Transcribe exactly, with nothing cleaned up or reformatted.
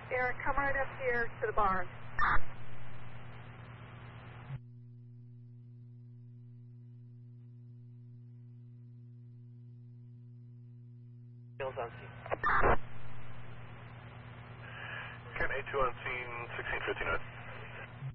Eric, come right up here to the barn. On scene. Karen eight two on scene, sixteen fifty-nine.